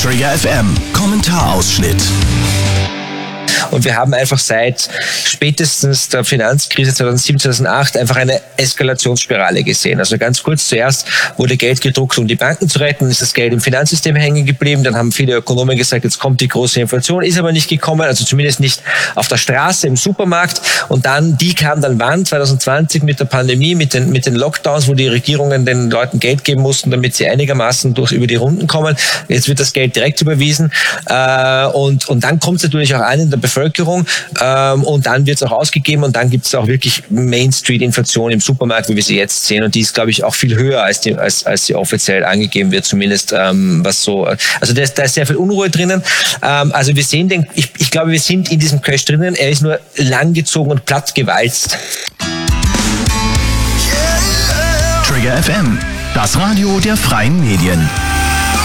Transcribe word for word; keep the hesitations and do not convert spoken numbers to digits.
Trigger F M, Kommentarausschnitt. Und wir haben einfach seit spätestens der Finanzkrise zweitausendsieben, zweitausendacht einfach eine Eskalationsspirale gesehen. Also ganz kurz, zuerst wurde Geld gedruckt, um die Banken zu retten, ist das Geld im Finanzsystem hängen geblieben. Dann haben viele Ökonomen gesagt, jetzt kommt die große Inflation, ist aber nicht gekommen, also zumindest nicht auf der Straße, im Supermarkt. Und dann, die kam dann wann? zwanzig zwanzig mit der Pandemie, mit den, mit den Lockdowns, wo die Regierungen den Leuten Geld geben mussten, damit sie einigermaßen durch über die Runden kommen. Jetzt wird das Geld direkt überwiesen. Äh, und, und dann kommt es natürlich auch an in der Bevölkerung. Ähm, und dann wird es auch ausgegeben und dann gibt es auch wirklich Main-Street-Inflation im Supermarkt, wie wir sie jetzt sehen, und die ist, glaube ich, auch viel höher, als die, als, als sie offiziell angegeben wird, zumindest ähm, was so, also da ist, da ist sehr viel Unruhe drinnen. Ähm, also wir sehen den, ich, ich glaube, wir sind in diesem Crash drinnen, er ist nur langgezogen und plattgewalzt. Trigger F M, das Radio der freien Medien.